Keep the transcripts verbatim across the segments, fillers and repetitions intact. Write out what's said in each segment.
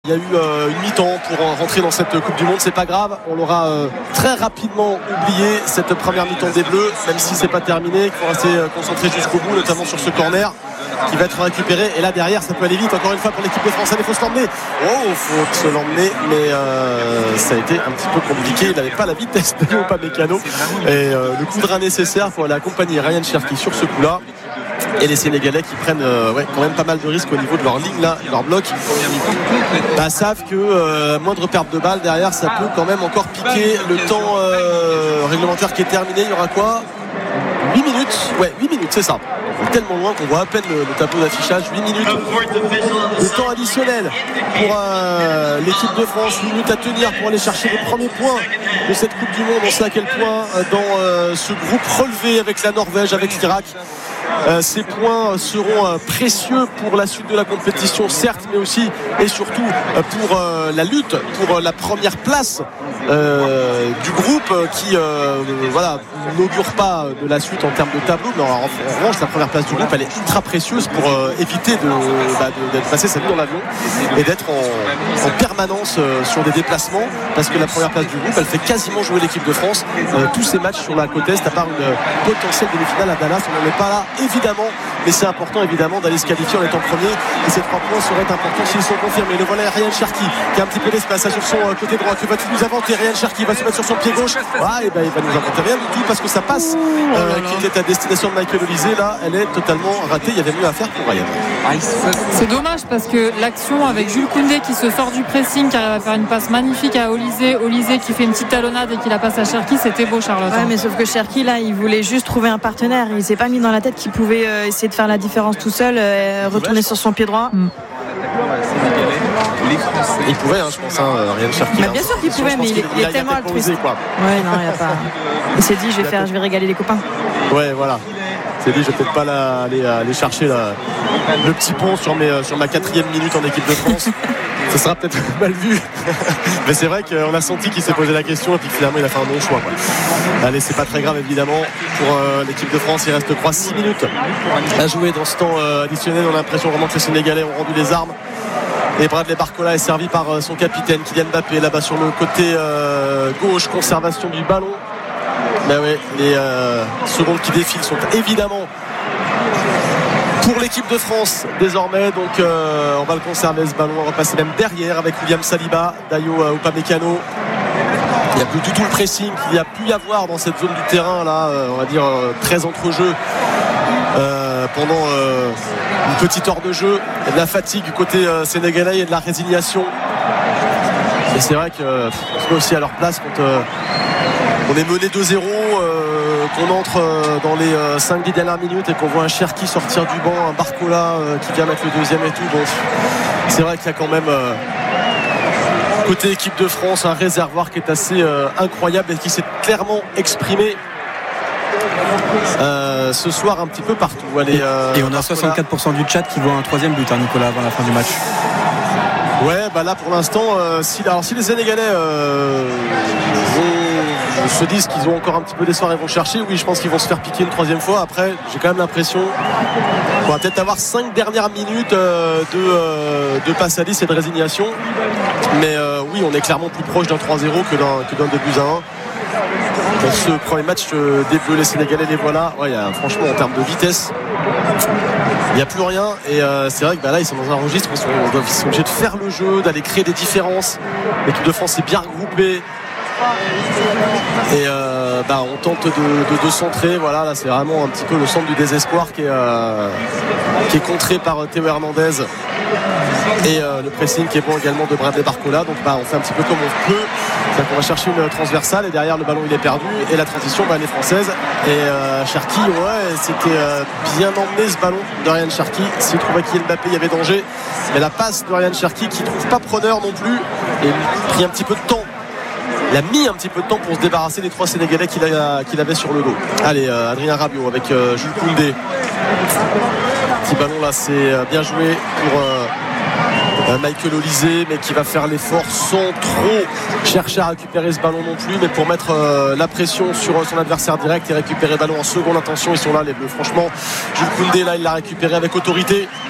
Il y a eu euh, une mi-temps pour euh, rentrer dans cette Coupe du Monde, c'est pas grave, on l'aura euh, très rapidement oublié cette première mi-temps des Bleus, même si c'est pas terminé, il faut rester euh, concentré jusqu'au bout, notamment sur ce corner qui va être récupéré, et là derrière ça peut aller vite encore une fois pour l'équipe de France. Il faut se l'emmener, oh il faut se l'emmener, mais euh, ça a été un petit peu compliqué, il n'avait pas la vitesse de Upamecano et euh, le coup de rein nécessaire, il faut aller accompagner Ryan Cherki sur ce coup là. Et les Sénégalais qui prennent euh, ouais, quand même pas mal de risques au niveau de leur ligne là, leur bloc, bah, savent que euh, moindre perte de balle derrière ça peut quand même encore piquer. Le temps euh, réglementaire qui est terminé, il y aura quoi, huit minutes, ouais huit minutes c'est ça, on est tellement loin qu'on voit à peine le, le tableau d'affichage. Huit minutes de temps additionnel pour euh, l'équipe de France, huit minutes à tenir pour aller chercher les premiers points de cette Coupe du Monde. On sait à quel point euh, dans euh, ce groupe relevé avec la Norvège, avec l'Irak, Euh, ces points seront euh, précieux pour la suite de la compétition, certes, mais aussi et surtout euh, pour euh, la lutte pour euh, la première place euh, du groupe euh, qui euh, voilà, n'augure pas de la suite en termes de tableau, mais en, en revanche la première place du groupe elle est ultra précieuse pour euh, éviter de, bah, de, d'être passé sa vie dans l'avion et d'être en, en permanence euh, sur des déplacements, parce que la première place du groupe elle fait quasiment jouer l'équipe de France euh, tous ces matchs sur la côte est, à part une potentielle demi-finale à Dallas. On n'en est pas là évidemment, mais c'est important évidemment d'aller se qualifier en étant premier, et ces trois points seraient importants s'ils sont confirmés. Le voilà Ryan Cherki qui a un petit peu d'espace sur son côté droit. Que va-t-il nous inventer? Ryan Cherki va se mettre sur son pied gauche, ah, et ben, il va nous inventer rien du tout, parce que sa passe euh, qui était à destination de Michael Olise là, elle est totalement ratée. Il y avait mieux à faire pour Ryan. C'est dommage parce que l'action avec Jules Koundé qui se sort du pressing, qui arrive à faire une passe magnifique à Olise, Olise qui fait une petite talonnade et qui la passe à Cherki, c'était beau, Charlotte. Ouais, mais sauf que Cherki là il voulait juste trouver un partenaire, il s'est pas mis dans la tête qu'il pouvait euh, essayer de faire la différence tout seul, euh, retourner sur son pied droit. mm. Il pouvait hein, je pense hein, Ryan Cherki bah, bien sûr qu'il pouvait, mais il, il, il est tellement altruiste. Ouais, non, il a pas. Il s'est dit je vais faire, je vais régaler les copains. Ouais, voilà. Il s'est dit je vais peut-être pas la, aller, aller chercher la, le petit pont sur, mes, sur ma quatrième minute en équipe de France. Ça sera peut-être mal vu. Mais c'est vrai qu'on a senti qu'il s'est posé la question et puis finalement il a fait un bon choix, quoi. Allez, c'est pas très grave évidemment pour euh, l'équipe de France. Il reste je crois six minutes à jouer dans ce temps euh, additionnel. On a l'impression vraiment que les Sénégalais ont rendu les armes. Et Bradley Barcola est servi par euh, son capitaine Kylian Mbappé là-bas sur le côté euh, gauche. Conservation du ballon. Ben ouais, les euh, secondes qui défilent sont évidemment pour l'équipe de France désormais, donc euh, on va le conserver ce ballon, on va repasser même derrière avec William Saliba, Dayo euh, Upamecano. Il n'y a plus du tout le pressing qu'il y a pu y avoir dans cette zone du terrain là, euh, on va dire euh, très entre-jeu euh, pendant euh, une petite heure de jeu. Il y a de la fatigue du côté euh, sénégalais et de la résignation, et c'est vrai qu'on euh, se met aussi à leur place quand euh, on est mené deux zéro, euh, qu'on entre euh, dans les euh, cinq dix dernières minutes et qu'on voit un Cherki sortir du banc, un Barcola euh, qui vient mettre le deuxième et tout. Donc c'est vrai qu'il y a quand même euh, côté équipe de France un réservoir qui est assez euh, incroyable et qui s'est clairement exprimé euh, ce soir un petit peu partout. Allez, euh, et on a soixante-quatre pour cent du chat qui voit un troisième but, hein, Nicolas, avant la fin du match. Ouais, bah là pour l'instant, euh, si, alors, si les Sénégalais euh, vont, se disent qu'ils ont encore un petit peu d'espoir et vont chercher, oui, je pense qu'ils vont se faire piquer une troisième fois. Après, j'ai quand même l'impression qu'on va peut-être avoir cinq dernières minutes euh, de, euh, de passe à dix et de résignation. Mais euh, oui, on est clairement plus proche d'un trois zéro que d'un, que d'un deux buts à un. Pour ce premier match euh, des Bleus, les Sénégalais, les voilà. Ouais, y a, franchement, en termes de vitesse, il n'y a plus rien. Et euh, c'est vrai que bah, là, ils sont dans un registre où ils sont, ils sont obligés de faire le jeu, d'aller créer des différences. L'équipe de France est bien regroupée. Et euh, bah, on tente de, de, de centrer. Voilà, là, c'est vraiment un petit peu le centre du désespoir qui est, euh, qui est contré par Théo Hernandez. Et euh, le pressing qui est bon également de Bradley Barcola. Donc bah, on fait un petit peu comme on peut. C'est-à-dire qu'on va chercher une transversale et derrière le ballon il est perdu et la transition bah, elle est française. Et euh, Cherki, ouais, c'était euh, bien emmené ce ballon de Ryan Cherki. S'il trouvait qu'il y avait Mbappé, il y avait danger. Mais la passe de Ryan Cherki qui ne trouve pas preneur non plus et il a pris un petit peu de temps. Il a mis un petit peu de temps pour se débarrasser des trois Sénégalais qu'il, a, qu'il avait sur le dos. Allez, euh, Adrien Rabiot avec euh, Jules Koundé. Petit ballon là, c'est euh, bien joué pour euh, euh, Michael Olise, mais qui va faire l'effort sans trop chercher à récupérer ce ballon non plus, mais pour mettre euh, la pression sur euh, son adversaire direct et récupérer le ballon en seconde intention. Ils sont là les Bleus, franchement. Jules Koundé là, il l'a récupéré avec autorité.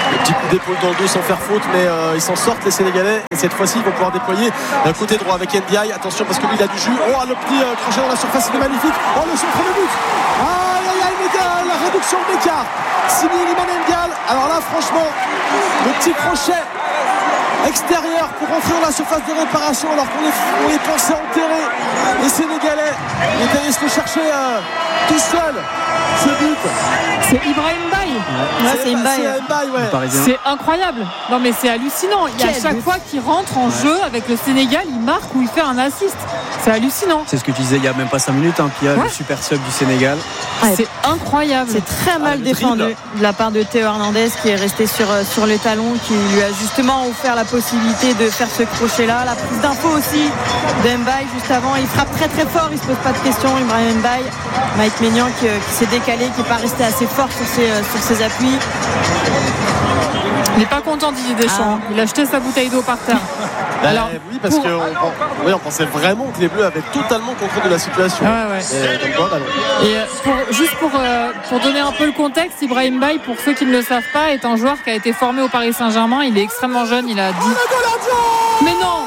Le petit coup d'épaule dans le dos sans faire faute, mais euh, ils s'en sortent les Sénégalais. Et cette fois-ci, ils vont pouvoir déployer euh, côté droit avec N D I. Attention parce que lui, il a du jus. Oh, le petit euh, crochet dans la surface, il est magnifique. Oh, le centre de but. Aïe, aïe, aïe, les gars, la réduction de l'écart. Signé Iliman Ndiaye. Alors là, franchement, le petit crochet extérieur pour rentrer dans la surface de réparation alors qu'on est, on est pensé enterrer les Sénégalais. Il est allé se le chercher euh, tout seul ce but. C'est Ibrahim Mbaye. Ouais, c'est Mbaye. Ouais. C'est incroyable. Non mais c'est hallucinant. Il y a à chaque fois qu'il rentre en jeu avec le Sénégal, il marque ou il fait un assist. C'est hallucinant. C'est ce que tu disais il y a même pas cinq minutes, hein, Pia, ouais. Le super sub du Sénégal. Ouais. C'est incroyable. C'est très mal ah, défendu dribble. De la part de Théo Hernandez qui est resté sur, sur les talons, qui lui a justement offert la possibilité de faire ce crochet là. La prise d'info aussi de Mbaye juste avant. Il frappe très très fort, il se pose pas de questions. Ibrahim Mbaye, Mike Maignan qui, qui s'est décalé, qui n'est pas resté assez fort sur ses, sur ses appuis. Il n'est pas content Didier Deschamps. Ah. Il a jeté sa bouteille d'eau par terre. Bah, Alors, oui, parce pour... qu'on oui, on pensait vraiment que les Bleus avaient totalement contrôle de la situation. Ah ouais. Et, quoi, bah Et pour, juste pour, euh, pour donner un peu le contexte, Ibrahim Mbaye, pour ceux qui ne le savent pas, est un joueur qui a été formé au Paris Saint-Germain. Il est extrêmement jeune. Il a dit. Oh, mais non.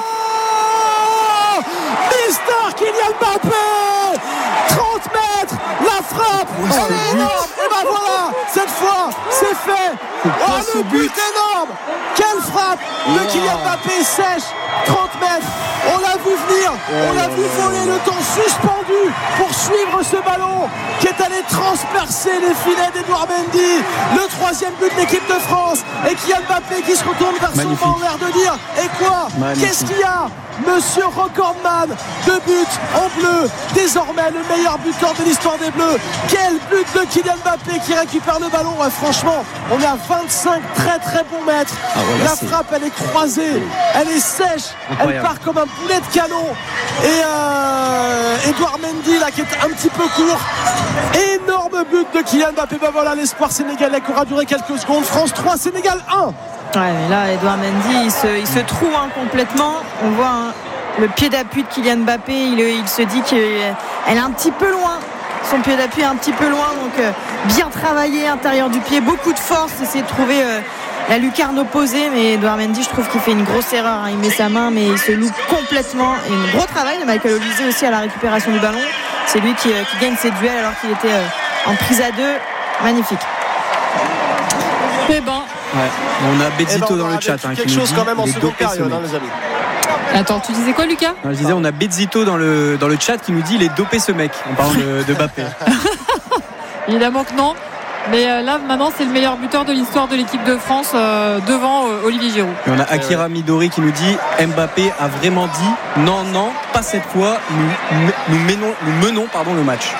Oh, Mister Kylian Mbappé, trente mètres, la frappe. Oh, elle est énorme. Et ben voilà, cette fois, c'est fait. Oh, le but énorme. Quelle frappe de Kylian Mbappé sèche, trente mètres. On l'a vu venir, on l'a vu voler le temps suspendu pour suivre ce ballon qui est allé transpercer les filets d'Edouard Mendy. Le troisième but de l'équipe de France et Kylian Mbappé qui se retourne vers son banc en l'air de dire et quoi, qu'est-ce qu'il y a? Monsieur Recordman de but en bleu, désormais le meilleur buteur de l'histoire des Bleus. Quel but de Kylian Mbappé qui récupère le ballon. Ouais, franchement, on est à vingt-cinq très très bons mètres. Ah, voilà, la c'est... frappe, elle est croisée, elle est sèche, incroyable. Elle part comme un boulet de canon. Et euh, Edouard Mendy là qui est un petit peu court. Énorme but de Kylian Mbappé. Ben voilà l'espoir sénégalais qui aura duré quelques secondes. France trois, Sénégal un. Ouais, mais là, Edouard Mendy, il se, il se trouve hein, complètement. On voit hein, le pied d'appui de Kylian Mbappé. Il, il se dit qu'elle est un petit peu loin. Son pied d'appui est un petit peu loin. Donc, euh, bien travaillé, intérieur du pied. Beaucoup de force. Essayer de trouver euh, la lucarne opposée. Mais Edouard Mendy, je trouve qu'il fait une grosse erreur. Hein. Il met sa main, mais il se loupe complètement. Et un gros travail de Michael Olise aussi à la récupération du ballon. C'est lui qui, euh, qui gagne ses duels alors qu'il était euh, en prise à deux. Magnifique. Mais bon. Ouais. On a Bezzito eh ben, dans le chat. Hein, quelque chose quand même en seconde période, hein, les amis. Attends, tu disais quoi, Lucas? Non, je disais, on a Bezzito dans le, dans le chat qui nous dit il est dopé ce mec. En parlant de, de Mbappé. Évidemment que non. Mais euh, là, maintenant, c'est le meilleur buteur de l'histoire de l'équipe de France euh, devant euh, Olivier Giroud. Et on a Akira Midori qui nous dit Mbappé a vraiment dit non, non, pas cette fois. Nous, nous, menons, nous menons pardon, le match.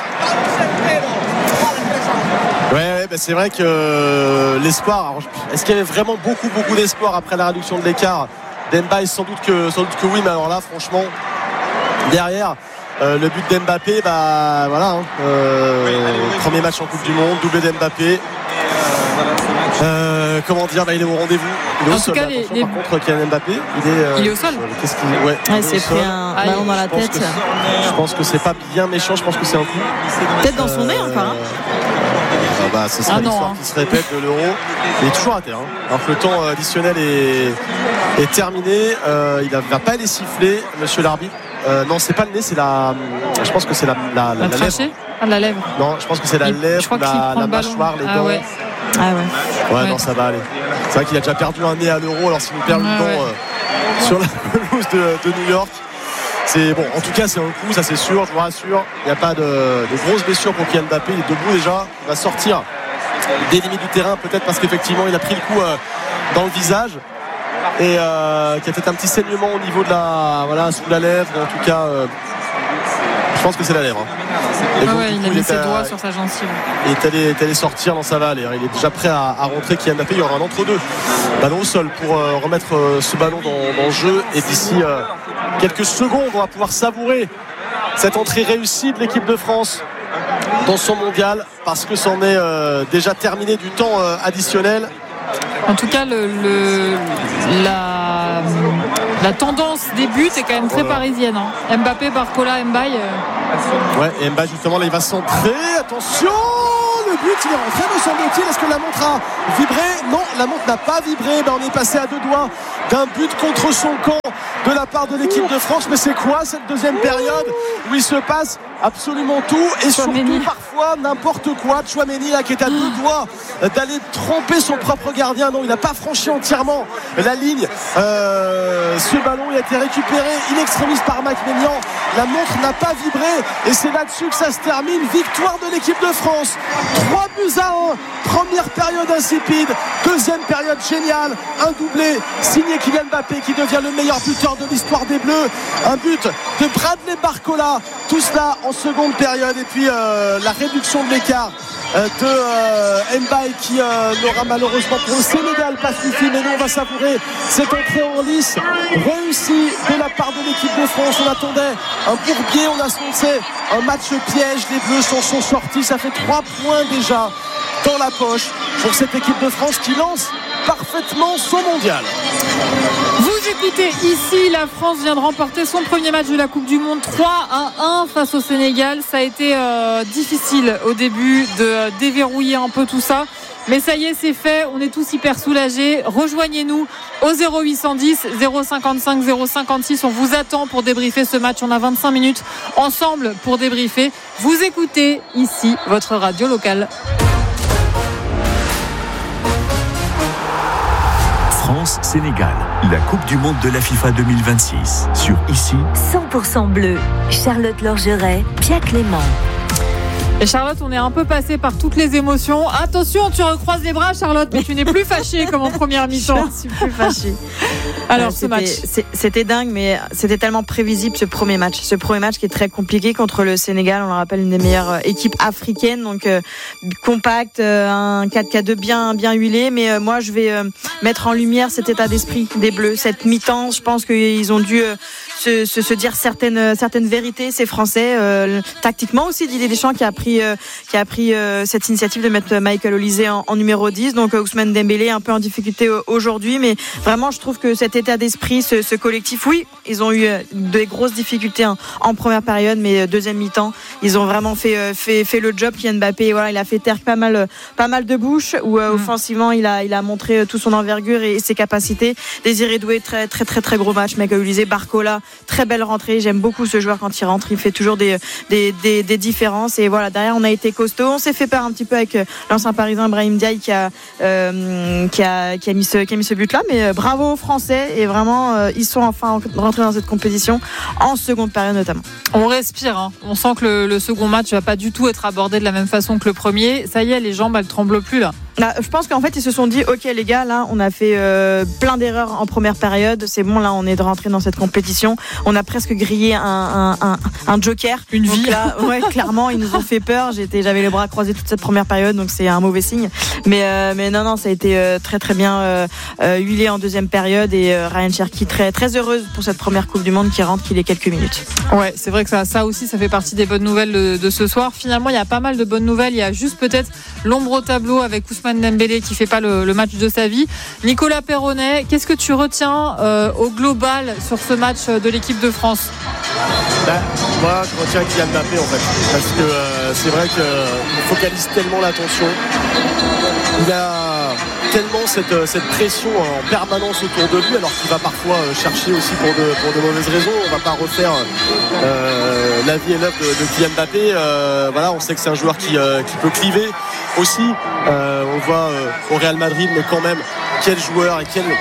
Ouais, ouais bah c'est vrai que euh, l'espoir. Alors, est-ce qu'il y avait vraiment beaucoup, beaucoup d'espoir après la réduction de l'écart d'Mbappé? Sans doute que, sans doute que oui, mais alors là, franchement, derrière euh, le but d'Mbappé, bah voilà, hein, euh, premier match en Coupe du Monde, doublé d'Mbappé. Euh, comment dire, bah, il est au rendez-vous. Il est en au sol. Cas, les, attention, les... par contre, Kylian Mbappé, il est, euh, il est au sol. Qu'est-ce qu'il... Ouais, ouais, il s'est pris un ah, ballon dans la tête. Que, je pense que c'est pas bien méchant. Je pense que c'est un coup. Peut-être dans son euh, nez encore. Hein. Ah bah, ce sera ah l'histoire non, hein. qui se répète de l'Euro. Il est toujours à terre. Hein. Alors que le temps additionnel est, est terminé. Euh, il ne va pas les siffler, monsieur l'arbitre. Euh, non, c'est pas le nez, c'est la. Je pense que c'est la, la, la, la, la lèvre. Ah, la lèvre. Non, je pense que c'est la il, lèvre, la, la mâchoire, les ah, dents. Ouais. Ah ouais. Ouais, ouais, non, ça va aller. C'est vrai qu'il a déjà perdu un nez à l'Euro. Alors s'il nous perd ah, une dent ouais. euh, sur la pelouse de, de New York. C'est bon, en tout cas c'est un coup, ça c'est sûr, je vous rassure. Il n'y a pas de, de grosses blessures pour Kylian Mbappé. Il est debout déjà, il va sortir des limites du terrain, peut-être parce qu'effectivement il a pris le coup euh, dans le visage et euh, qu'il y a peut-être un petit saignement au niveau de la, voilà, sous la lèvre. En tout cas, euh, je pense que c'est la lèvre. Hein. Ah ouais, il a mis ses doigts sur sa gencive. Il est allé, est allé sortir, non, ça va aller. Il est déjà prêt à, à rentrer. Kylian Mbappé, il y aura un entre-deux. Ballon au sol pour euh, remettre euh, ce ballon dans, dans le jeu. Et d'ici euh, quelques secondes, on va pouvoir savourer cette entrée réussie de l'équipe de France dans son mondial, parce que c'en est euh, déjà terminé du temps euh, additionnel. En tout cas, le, le, la, la tendance des buts est quand même très voilà. parisienne. Hein. Mbappé, Barcola, Mbaye. Euh... Ouais, et Mbaye justement là, il va centrer. Attention, le but, il est rentré me semble-t-il. Est-ce que la montre a vibré? Non, la montre n'a pas vibré. Ben, on est passé à deux doigts d'un but contre son camp de la part de l'équipe de France. Mais c'est quoi cette deuxième période où il se passe absolument tout et Tchouaméni. surtout parfois n'importe quoi? Tchouaméni là qui est à deux doigts d'aller tromper son propre gardien. Non, il n'a pas franchi entièrement la ligne. Euh, ce ballon il a été récupéré in extremis par Macmélian. La montre n'a pas vibré et c'est là-dessus que ça se termine. Victoire de l'équipe de France, trois buts à un. Première période insipide, deuxième période géniale, un doublé signé Kylian Mbappé qui devient le meilleur buteur de l'histoire des Bleus, un but de Bradley Barcola, tout cela en seconde période. Et puis euh, la réduction de l'écart euh, de euh, Mbaye qui euh, n'aura malheureusement pour le Sénégal pas suffi, mais nous on va savourer cette entrée en lice réussie de la part de l'équipe de France. On attendait un bourbier, on a sensé un match piège, les Bleus s'en sont sortis, ça fait trois points déjà dans la poche pour cette équipe de France qui lance parfaitement son mondial. Vous écoutez ici, la France vient de remporter son premier match de la Coupe du Monde trois à un face au Sénégal. Ça a été euh, difficile au début de euh, déverrouiller un peu tout ça. Mais ça y est, c'est fait, on est tous hyper soulagés. Rejoignez-nous au zéro huit cent dix zéro cinquante-cinq zéro cinquante-six. On vous attend pour débriefer ce match. On a vingt-cinq minutes ensemble pour débriefer. Vous écoutez ici votre radio locale. France-Sénégal, la Coupe du Monde de la FIFA deux mille vingt-six. Sur ici, cent pour cent bleu. Charlotte Lorgeret, Pia Clément. Et Charlotte, on est un peu passé par toutes les émotions. Attention, tu recroises les bras, Charlotte, mais tu n'es plus fâchée comme en première mi-temps. Je suis plus fâchée. Alors, euh, ce match. C'était dingue, mais c'était tellement prévisible ce premier match. Ce premier match qui est très compliqué contre le Sénégal. On le rappelle, une des meilleures équipes africaines. Donc, euh, compact, euh, un quatre quatre deux bien, bien huilé. Mais euh, moi, je vais euh, mettre en lumière cet état d'esprit des Bleus. Cette mi-temps, je pense qu'ils ont dû euh, se, se, se dire certaines, certaines vérités, ces Français. Euh, tactiquement aussi, Didier Deschamps qui a pris Euh, qui a pris euh, cette initiative de mettre Michael Olise en, en numéro dix. Donc euh, Ousmane Dembélé un peu en difficulté euh, aujourd'hui, mais vraiment je trouve que cet état d'esprit, ce, ce collectif, oui, ils ont eu euh, des grosses difficultés hein, en première période, mais euh, deuxième mi-temps, ils ont vraiment fait euh, fait fait le job. Kylian Mbappé, voilà, il a fait taire pas mal euh, pas mal de bouches où euh, mmh. offensivement il a il a montré euh, tout son envergure et, et ses capacités. Désiré Doué, très très très très gros match. Michael Olise, Barcola, très belle rentrée. J'aime beaucoup ce joueur quand il rentre, il fait toujours des des des, des différences et voilà. Derrière, on a été costaud. On s'est fait peur un petit peu avec l'ancien parisien Brahim Diaye qui a, euh, qui a, qui a mis ce, qui a mis ce but-là. Mais euh, bravo aux Français et vraiment, euh, ils sont enfin rentrés dans cette compétition en seconde période notamment. On respire. Hein. On sent que le, le second match va pas du tout être abordé de la même façon que le premier. Ça y est, les jambes, elles tremblent plus là. Là, je pense qu'en fait ils se sont dit ok les gars, là on a fait euh, plein d'erreurs en première période, c'est bon, là on est de rentrer dans cette compétition, on a presque grillé un, un, un, un joker, une donc vie là, ouais, clairement ils nous ont fait peur. J'étais, j'avais les bras croisés toute cette première période, donc c'est un mauvais signe, mais, euh, mais non non ça a été euh, très très bien euh, euh, huilé en deuxième période et euh, Ryan Cherki très, très heureuse pour cette première Coupe du Monde qui rentre qu'il est quelques minutes. Ouais, c'est vrai que ça, ça aussi ça fait partie des bonnes nouvelles de, de ce soir. Finalement il y a pas mal de bonnes nouvelles, il y a juste peut-être l'ombre au tableau avec Ousmane Dembélé qui fait pas le, le match de sa vie. Nicolas Perronnet, qu'est-ce que tu retiens euh, au global sur ce match de l'équipe de France? Ben, moi je retiens Kylian Mbappé en fait, parce que euh, c'est vrai qu'on focalise tellement l'attention, il a tellement cette, cette pression en permanence autour de lui, alors qu'il va parfois chercher aussi pour de, pour de mauvaises raisons. On va pas refaire euh, la vie et l'œuvre de, de Kylian Mbappé. Euh, voilà, on sait que c'est un joueur qui, euh, qui peut cliver aussi. Euh, on le voit euh, au Real Madrid, mais quand même quel joueur et quel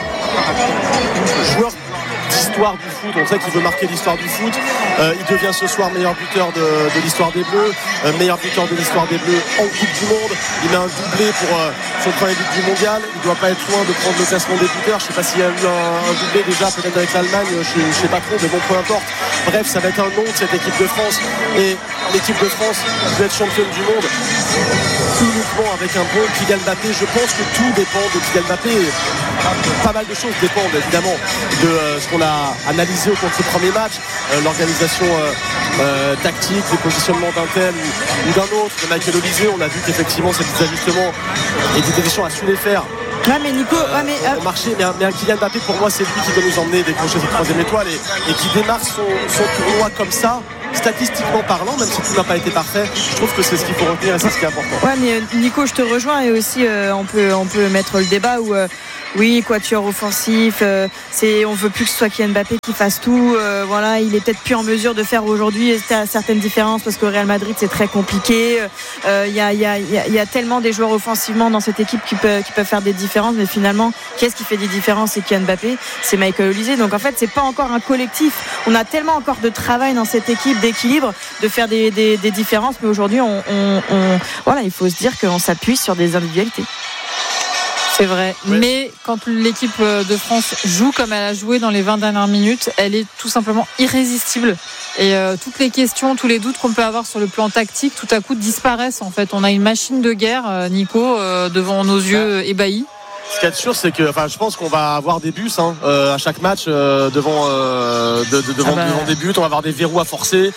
joueur d'histoire du foot. On sait qu'il veut marquer l'histoire du foot. Euh, il devient ce soir meilleur buteur de, de l'histoire des Bleus, euh, meilleur buteur de l'histoire des Bleus en Coupe du Monde. Il met un doublé pour euh, son premier but du mondial. Il ne doit pas être loin de prendre le classement des buteurs. Je ne sais pas s'il y a eu un, un doublé déjà, peut-être avec l'Allemagne, je ne sais pas trop, mais bon, peu importe. Bref, ça va être un nom de cette équipe de France. Et l'équipe de France peut être championne du monde uniquement avec un bon Kylian Mbappé. Je pense que tout dépend de Kylian Mbappé. Pas mal de choses dépendent évidemment de euh, ce qu'on a analysé au cours de ce premier match, euh, l'organisation euh, euh, tactique, les positionnements d'un tel ou, ou d'un autre, de Michael Olise. On a vu qu'effectivement ces petits ajustements et Didier Deschamps a su les faire. Ouais mais Nico, ouais, mais, euh... au marché, mais un, mais un Kylian Mbappé pour moi c'est lui qui doit nous emmener décrocher cette troisième étoile et, et qui démarre son, son tournoi comme ça statistiquement parlant, même si tout n'a pas été parfait, je trouve que c'est ce qu'il faut retenir et c'est ce qui est important. Ouais, mais Nico, je te rejoins et aussi euh, on peut on peut mettre le débat où euh, oui, quatuor offensif, euh, c'est on veut plus que ce soit Kylian Mbappé qui fasse tout. Euh, voilà, il est peut-être plus en mesure de faire aujourd'hui certaines différences parce qu'au Real Madrid c'est très compliqué. Il euh, y, a, y, a, y, a, y a tellement des joueurs offensivement dans cette équipe qui peuvent qui peuvent faire des différences, mais finalement, qui est-ce qui fait des différences? C'est Kylian Mbappé, c'est Michael Olise. Donc en fait, c'est pas encore un collectif. On a tellement encore de travail dans cette équipe d'équilibre, de faire des, des, des différences, mais aujourd'hui, on, on, on, voilà, il faut se dire qu'on s'appuie sur des individualités. C'est vrai, oui. Mais quand l'équipe de France joue comme elle a joué dans les vingt dernières minutes, elle est tout simplement irrésistible. Et euh, toutes les questions, tous les doutes qu'on peut avoir sur le plan tactique, tout à coup disparaissent. En fait, on a une machine de guerre, euh, Nico, euh, devant nos yeux ouais. ébahis. Ce qu'il y a de sûr, c'est que, enfin, je pense qu'on va avoir des bus hein, euh, à chaque match euh, devant, euh, de, de, devant, ah bah... devant des buts. On va avoir des verrous à forcer.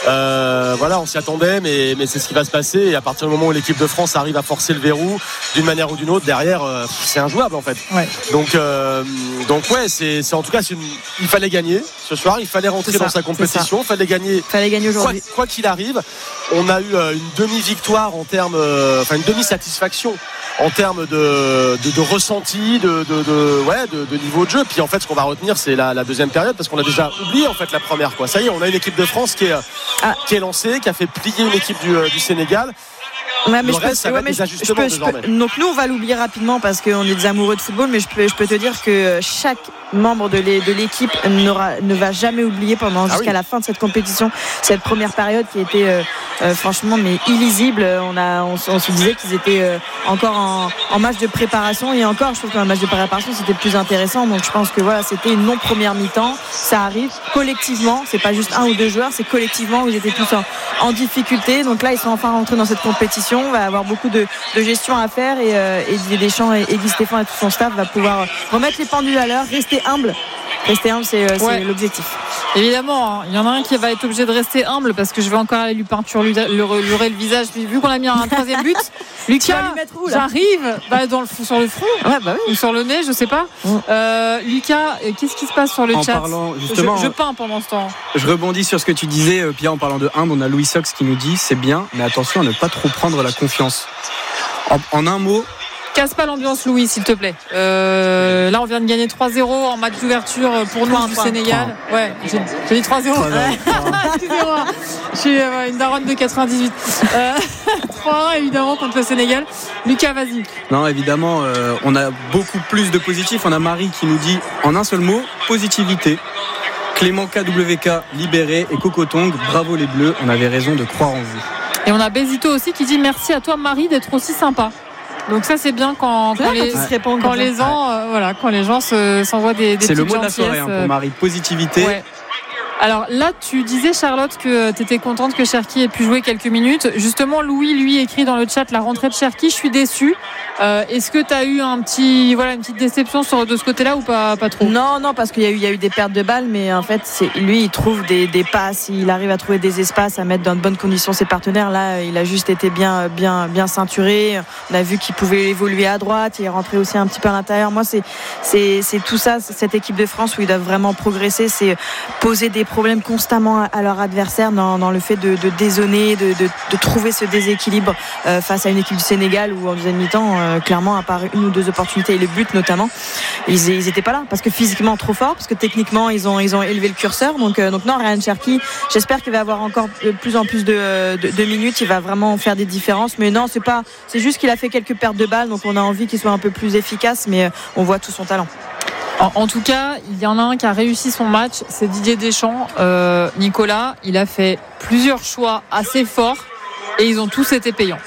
Euh, voilà, on s'y attendait, mais, mais c'est ce qui va se passer. Et à partir du moment où l'équipe de France arrive à forcer le verrou d'une manière ou d'une autre, derrière, euh, c'est injouable en fait. Ouais. Donc, euh, donc ouais, c'est, c'est en tout cas, c'est une... il fallait gagner ce soir. Il fallait rentrer dans sa compétition. Il fallait gagner. Fallait gagner aujourd'hui. Quoi, quoi qu'il arrive, on a eu euh, une demi-victoire en termes, euh, enfin une demi-satisfaction en termes de, de, de ressenti, de, de, de, ouais, de, de niveau de jeu. Puis en fait, ce qu'on va retenir, c'est la, la deuxième période, parce qu'on a déjà oublié en fait la première. Quoi. Ça y est, on a une équipe de France qui est, ah. qui est lancée, qui a fait plier une équipe du, du Sénégal. Ouais, mais le je reste, peux, ça ouais, va mais des ajustements je peux, désormais. Je peux, donc nous, on va l'oublier rapidement parce qu'on est des amoureux de football, mais je peux, je peux te dire que chaque membre de, les, de l'équipe n'aura, ne va jamais oublier pendant jusqu'à ah oui. la fin de cette compétition cette première période qui était euh, euh, franchement mais illisible. On, a, on, on se disait qu'ils étaient euh, encore en, en match de préparation et encore, je trouve qu'un match de préparation c'était plus intéressant. Donc je pense que voilà, c'était une non première mi-temps. Ça arrive collectivement, c'est pas juste un ou deux joueurs, c'est collectivement où ils étaient tous en, en difficulté. Donc là, ils sont enfin rentrés dans cette compétition. On va avoir beaucoup de, de gestion à faire et, euh, et Didier Deschamps et, et Guy Stéphane et tout son staff va pouvoir remettre les pendules à l'heure, rester humble. Rester humble, c'est, c'est ouais. l'objectif. Évidemment, il hein. y en a un qui va être obligé de rester humble parce que je vais encore aller lui peinturer le visage. Vu qu'on a mis un troisième but, Lucas, où, j'arrive bah, dans le, sur le front ouais, bah oui. ou sur le nez, je sais pas. Ouais. Euh, Lucas, qu'est-ce qui se passe sur le en chat parlant, justement, je, je peins pendant ce temps. Je rebondis sur ce que tu disais, Pierre, en parlant de humble. On a Louis Sox qui nous dit c'est bien, mais attention à ne pas trop prendre la confiance. En, en un mot. Casse pas l'ambiance, Louis, s'il te plaît. Euh, là, on vient de gagner trois zéro en match d'ouverture pour nous du Sénégal. Ouais, j'ai, j'ai dit trois zéro. Excusez-moi. Je suis euh, une daronne de quatre-vingt-dix-huit. Euh, trois un, évidemment, contre le Sénégal. Lucas, vas-y. Non, évidemment, euh, on a beaucoup plus de positifs. On a Marie qui nous dit, en un seul mot, positivité. Clément K W K, libéré. Et Cocotong, bravo les Bleus. On avait raison de croire en vous. Et on a Bézito aussi qui dit merci à toi, Marie, d'être aussi sympa. Donc ça c'est bien quand, quand, les, ouais. quand les gens euh, voilà quand les gens se, s'envoient des, des c'est petites le mot de la soirée hein, pour Marie, positivité. Ouais. Alors là, tu disais, Charlotte, que tu étais contente que Cherki ait pu jouer quelques minutes. Justement, Louis, lui, écrit dans le chat la rentrée de Cherki. Je suis déçu. Euh, est-ce que tu as eu un petit, voilà, une petite déception sur, de ce côté-là ou pas, pas trop? Non, non, parce qu'il y a eu, il y a eu des pertes de balles, mais en fait, c'est, lui, il trouve des, des passes, il arrive à trouver des espaces, à mettre dans de bonnes conditions ses partenaires. Là, il a juste été bien, bien, bien ceinturé. On a vu qu'il pouvait évoluer à droite. Il est rentré aussi un petit peu à l'intérieur. Moi, c'est, c'est, c'est tout ça, cette équipe de France où ils doivent vraiment progresser. C'est poser des problèmes constamment à leur adversaire dans, dans le fait de, de dézonner, de, de, de trouver ce déséquilibre euh, face à une équipe du Sénégal où en deuxième mi-temps, euh, clairement, à part une ou deux opportunités et les buts notamment, ils, ils étaient pas là parce que physiquement trop fort, parce que techniquement ils ont, ils ont élevé le curseur. Donc, euh, donc non, Ryan Cherki, j'espère qu'il va avoir encore de plus en plus de, de, de minutes. Il va vraiment faire des différences. Mais non, c'est pas, c'est juste qu'il a fait quelques pertes de balles, donc on a envie qu'il soit un peu plus efficace, mais euh, on voit tout son talent. En, en tout cas, il y en a un qui a réussi son match, c'est Didier Deschamps. Euh, Nicolas, il a fait plusieurs choix assez forts et ils ont tous été payants.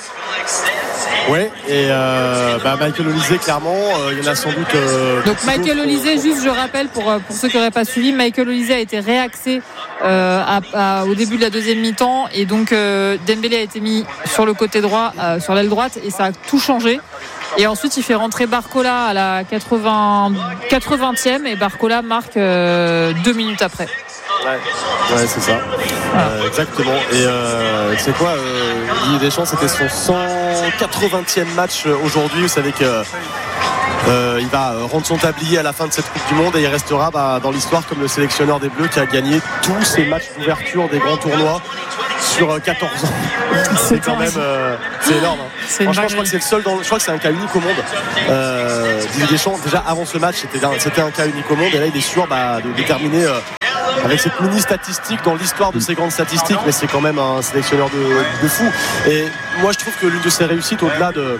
Ouais, et euh, bah Michael Olise, clairement, euh, il y en a sans doute. Euh, Donc Michael Olise, juste je rappelle pour, pour ceux qui n'auraient pas suivi, Michael Olise a été réaxé euh, à, à, au début de la deuxième mi-temps et donc euh, Dembélé a été mis sur le côté droit, euh, sur l'aile droite et ça a tout changé. Et ensuite il fait rentrer Barcola à la quatre-vingts, quatre-vingtième et Barcola marque euh, deux minutes après. Ouais, ouais c'est ça. Voilà. Euh, exactement. Et euh, tu sais quoi, euh, Didier Deschamps, c'était son cent quatre-vingtième match aujourd'hui. Vous savez que Euh, il va rendre son tablier à la fin de cette Coupe du Monde et il restera bah, dans l'histoire comme le sélectionneur des Bleus qui a gagné tous ses matchs d'ouverture des grands tournois sur quatorze ans. C'est quand même euh, c'est énorme. Hein. C'est Franchement, je crois que c'est le seul. Dans, je crois que c'est un cas unique au monde. Euh, Didier Deschamps, déjà avant ce match, c'était, c'était un cas unique au monde et là il est sûr bah, de déterminer. Euh, avec cette mini statistique dans l'histoire de ces grandes statistiques, mais c'est quand même un sélectionneur de, de fou. Et moi je trouve que l'une de ses réussites, au-delà de, de,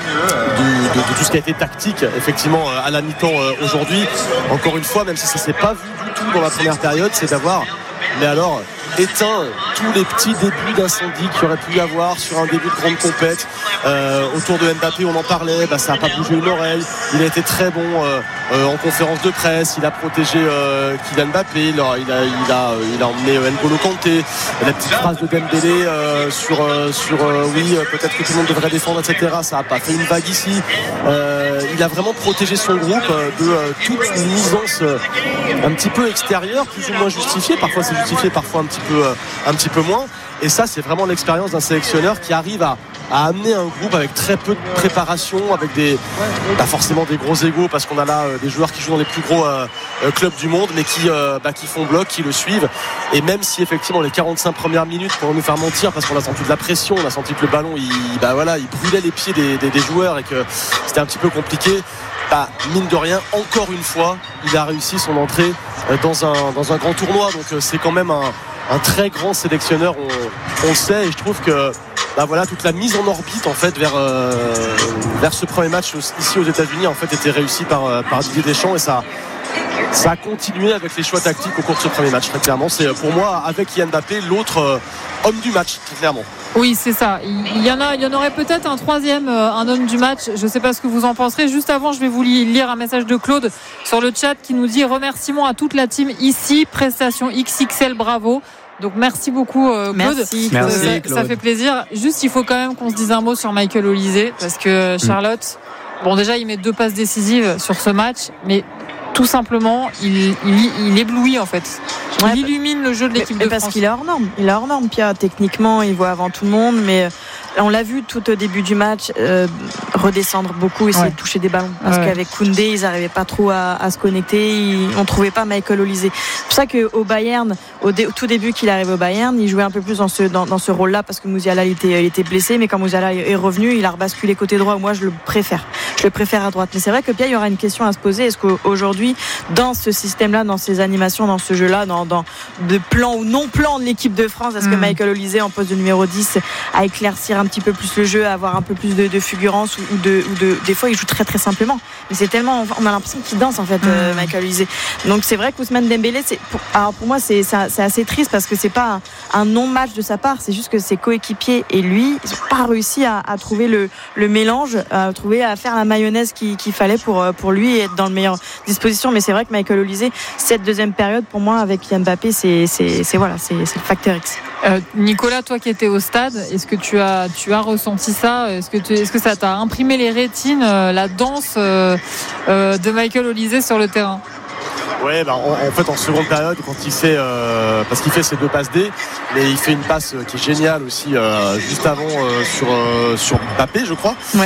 de, de tout ce qui a été tactique effectivement à la mi-temps aujourd'hui, encore une fois, même si ça ne s'est pas vu du tout dans la première période, c'est d'avoir mais alors éteint tous les petits débuts d'incendie qu'il y aurait pu y avoir sur un début de grande compète. Euh, autour de Mbappé, on en parlait, bah, ça n'a pas bougé une oreille. Il a été très bon euh, euh, en conférence de presse. Il a protégé euh, Kylian Mbappé. Il a, il a, il a, il a emmené N'Golo Kanté. La petite phrase de Dembélé euh, sur, euh, sur euh, oui, peut-être que tout le monde devrait défendre, et cetera. Ça n'a pas fait une vague ici. Euh, il a vraiment protégé son groupe euh, de euh, toute une nuisance euh, un petit peu extérieure, plus ou moins justifiée. Parfois c'est justifié, parfois un petit peu, euh, un petit peu moins. Et ça, c'est vraiment l'expérience d'un sélectionneur qui arrive à, à amener un groupe avec très peu de préparation, avec des, pas forcément des gros égos, parce qu'on a là euh, des joueurs qui jouent dans les plus gros euh, clubs du monde, mais qui, euh, bah, qui font bloc, qui le suivent. Et même si effectivement les quarante-cinq premières minutes pour nous faire mentir, parce qu'on a senti de la pression, on a senti que le ballon, il, bah, voilà, il brûlait les pieds des, des, des joueurs et que c'était un petit peu compliqué. Bah, mine de rien, encore une fois, il a réussi son entrée dans un, dans un grand tournoi. Donc c'est quand même un, un très grand sélectionneur, on, on le sait. Et je trouve que bah, voilà, toute la mise en orbite en fait, vers, euh, vers ce premier match ici aux États-Unis en fait, était réussie par, par Didier Deschamps. Et ça, ça a continué avec les choix tactiques au cours de ce premier match. Très clairement, c'est pour moi, avec Kylian Mbappé, l'autre euh, homme du match, très clairement. Oui, c'est ça. Il y en a, il y en aurait peut-être un troisième, un homme du match. Je ne sais pas ce que vous en penserez. Juste avant, je vais vous lire un message de Claude sur le chat qui nous dit remerciements à toute la team ici, prestation X X L, bravo. Donc merci beaucoup euh, Claude. Merci, Claude. Merci, ça, Claude. Ça fait plaisir. Juste, il faut quand même qu'on se dise un mot sur Michael Olise parce que Charlotte, mmh. bon déjà, il met deux passes décisives sur ce match, mais tout simplement, il, il, il éblouit en fait. Il ouais, illumine le jeu de l'équipe mais, de mais France. Parce qu'il est hors norme. Il est hors norme, Pierre. Techniquement, il voit avant tout le monde, mais on l'a vu tout au début du match euh, redescendre beaucoup, essayer ouais. de toucher des ballons. Parce ouais. qu'avec Koundé, ils n'arrivaient pas trop à, à se connecter. Ils, on ne trouvait pas Michael Olise. C'est pour ça qu'au Bayern, au, dé, au tout début qu'il arrive au Bayern, il jouait un peu plus dans ce, dans, dans ce rôle-là parce que Musiala il était, il était blessé. Mais quand Musiala est revenu, il a rebasculé côté droit. Moi, je le préfère. Je le préfère à droite. Mais c'est vrai que Pierre, il y aura une question à se poser. Est-ce qu'aujourd'hui, dans ce système-là, dans ces animations, dans ce jeu-là, dans, dans de plan ou non plan de l'équipe de France, est-ce mmh. que Michael Olise en poste de numéro dix à éclaircir un petit peu plus le jeu, à avoir un peu plus de, de fulgurance ou, ou, de, ou de des fois il joue très très simplement, mais c'est tellement, on a l'impression qu'il danse en fait, mmh. euh, Michael Olise. Donc c'est vrai qu'Ousmane Dembélé, c'est pour, alors pour moi c'est, c'est, c'est assez triste parce que c'est pas un, un non-match de sa part, c'est juste que ses coéquipiers et lui ils n'ont pas réussi à, à trouver le, le mélange, à trouver à faire la mayonnaise qu'il, qu'il fallait pour, pour lui et être dans le meilleur disposition. Mais c'est vrai que Michael Olise, cette deuxième période pour moi avec Kylian Mbappé, c'est, c'est, c'est, voilà, c'est, c'est le facteur X. Euh, Nicolas, toi qui étais au stade, est-ce que tu as, tu as ressenti ça? Est-ce que, tu, est-ce que ça t'a imprimé les rétines, euh, la danse euh, euh, de Michael Olise sur le terrain? Ouais, bah, en, en fait en seconde période quand il fait euh, parce qu'il fait ses deux passes D, mais il fait une passe qui est géniale aussi euh, juste avant euh, sur euh, sur Mbappé je crois, ouais.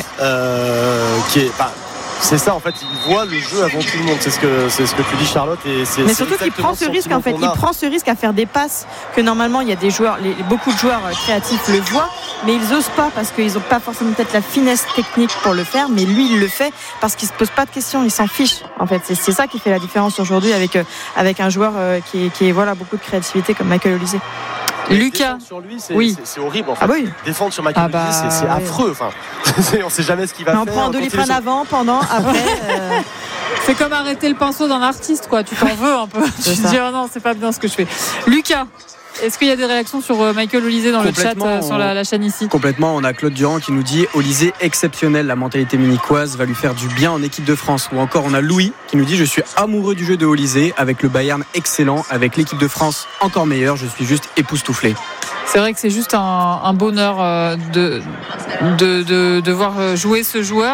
euh, qui est bah, c'est ça en fait, il voit le jeu avant tout le monde, c'est ce que c'est ce que tu dis Charlotte, et c'est, mais c'est surtout qu'il prend ce risque en fait, il prend ce risque à faire des passes que normalement il y a des joueurs, les, beaucoup de joueurs créatifs le voient, mais ils osent pas parce qu'ils n'ont pas forcément peut-être la finesse technique pour le faire, mais lui il le fait parce qu'il se pose pas de questions, il s'en fiche en fait, c'est, c'est ça qui fait la différence aujourd'hui avec avec un joueur qui est, qui est voilà beaucoup de créativité comme Michael Olise. Lucas, sur lui, c'est, oui. c'est, c'est horrible en fait. Ah oui. Défendre sur Michael ah bah, Olise, c'est, c'est affreux. Enfin, on sait jamais ce qu'il va mais faire. On prend un doliprane avant, pendant, après. euh... C'est comme arrêter le pinceau d'un artiste, quoi. Tu t'en veux un peu. Tu te dis, oh non, c'est pas bien ce que je fais. Lucas, est-ce qu'il y a des réactions sur Michael Olise dans le chat, euh, sur la, la chaîne ici? Complètement. On a Claude Durand qui nous dit Olise exceptionnel, la mentalité munichoise va lui faire du bien en équipe de France. Ou encore on a Louis qui nous dit je suis amoureux du jeu de Olise, avec le Bayern excellent, avec l'équipe de France encore meilleure, je suis juste époustouflé. C'est vrai que c'est juste un, un bonheur de, de, de, de voir jouer ce joueur.